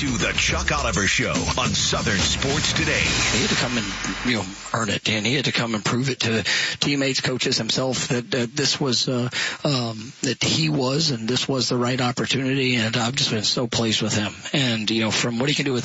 to the Chuck Oliver Show on Southern Sports Today. He had to come and, earn it, and he had to come and prove it to teammates, coaches, himself that this was, that he was, and this was the right opportunity. And I've just been so pleased with him. And, from what he can do with